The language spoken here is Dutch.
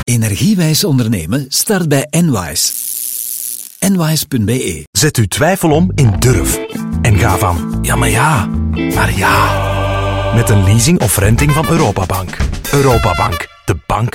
Energiewijs ondernemen start bij Enwise. Enwise.be. Zet uw twijfel om in durf. En ga van ja, maar ja, naar ja. Met een leasing of renting van Europabank. Europabank, de bank